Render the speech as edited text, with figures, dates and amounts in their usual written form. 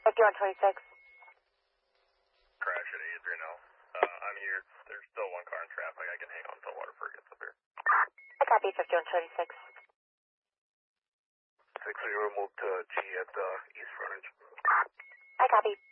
5126. Crash at 83 now. I'm here. There's still one car in traffic. I can hang on until Waterford gets up here. I copy 5126. 60, move to G at the east frontage. I copy.